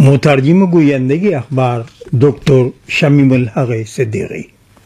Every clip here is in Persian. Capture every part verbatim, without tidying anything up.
مترجم گوینده اخبار دکتر شمیم الحق صدیقی.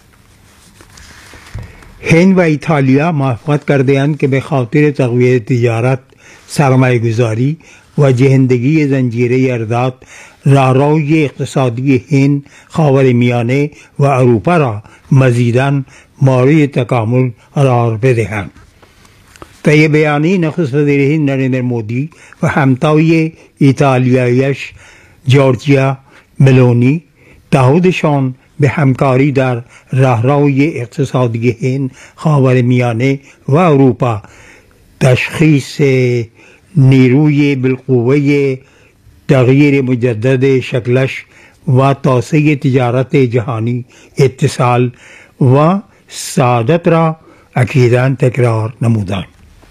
هند و ایتالیا موافقت کرده اند که به خاطر تقویت تجارت، سرمایه گذاری و جهندگی زنجیره ارزاد راهروی اقتصادی هند، خاورمیانه و اروپا را مزیداً مورد تکامل قرار بدهند. طی بیانیه نخست وزیر هند نریندر مودی و همتای ایتالیایش جورجیا ملونی تعهدشان به همکاری در راهروی اقتصادی هند، خاورمیانه و اروپا، تشخیص نیروی بالقوه تغییر مجدد شکلش و توسعه تجارت جهانی، اتصال و سعادت را اکیداً تکرار نمودند.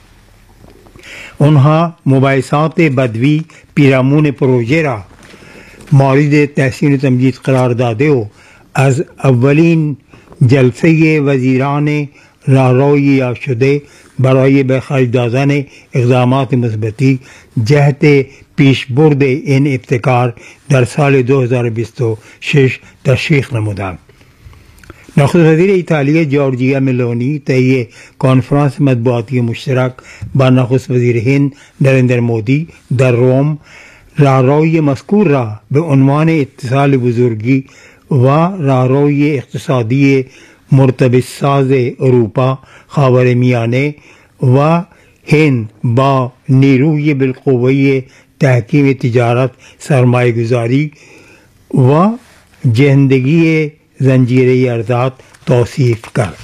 آنها مباحثات بدوی پیرامون پروژه را مورد تحسین و تمجید قرار داده و از اولین جلسه وزیران راهروی یافت شده برای به خرج دادن اقدامات مثبتی جهت پیشبرد این ابتکار در سال دو هزار و بیست و شش تشریح نمودند. نخست وزیر ایتالیا جورجیا ملونی طی کنفرانس مطبوعاتی مشترک با نخست وزیر هند نریندر مودی در روم راهروی مذکور را به عنوان اتصال بزرگی و راهروی اقتصادی مرتبط ساز اروپا، خاورمیانه و هند با نیروی بالقوه تحکیم تجارت، سرمایه گذاری و جهندگی زنجیره ارزاد توصیف کرد.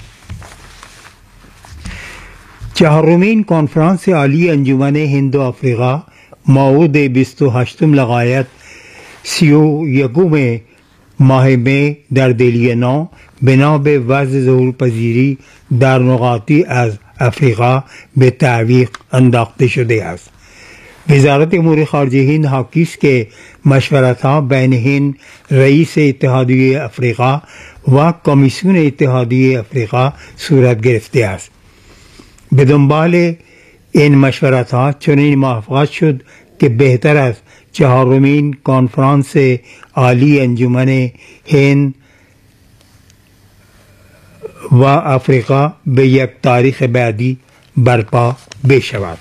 چهارمین کنفرانس عالی انجمن هند و افریقا موعود بیست و هشتم لغایت سی و یکم ماه می در دلی نو بنا به وضع ظهور پذیری در نقاطی از افریقا به تعویق انداخته شده است. وزارت امور خارجه هند حاکی است که مشورت‌ها بین هند، رئیس اتحادیه افریقا و کمیسیون اتحادیه افریقا صورت گرفته است. به دنبال این مشورت‌ها چنین موافقت شد که بهتر است چهارمین کنفرانس عالی انجمن هند و افریقا به یک تاریخ بعدی برپا بشود.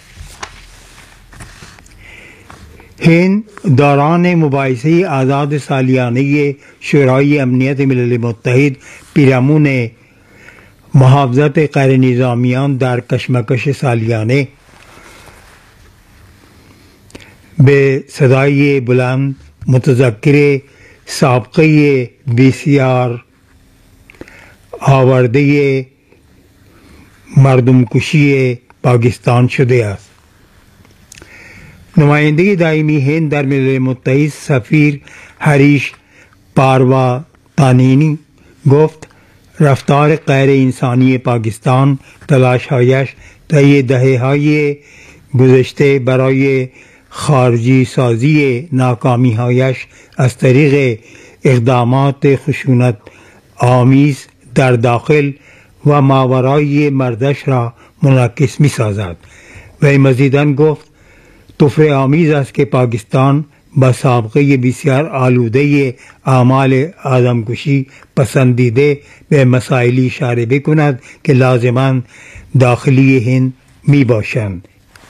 هند دوران مباحثه آزاد سالیانه شورای امنیت ملل متحد پیرامون محافظت غیر نظامیان در کشمکش سالیانه به صدای بلند متذکر سابقه بسیار آورده مردم کشی پاکستان شده است. نماینده دائمی هند در ملل متحد سفیر هریش پاروا تانینی گفت رفتار غیر انسانی پاکستان تلاش‌هایش طی دهه‌های گذشته برای خارجی سازی ناکامی‌هایش از طریق اقدامات خشونت آمیز در داخل و ماورای مرزش را منعکس می‌سازد. و مزیداً گفت طفره آمیز است که پاکستان با سابقه بسیار آلوده اعمال آدمکشی پسندیده به مسائلی اشاره بکند که لازماً داخلی هند می باشند.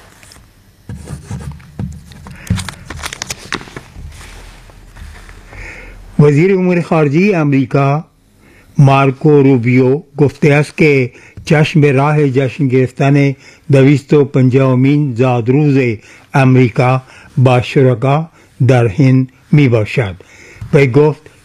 وزیر امور خارجه امریکا مارکو روبیو گفته است که چشم به راه جشن گرفتن دویست و پنجاهمین زادروز امریکا با شرکا در هند می باشد و گفت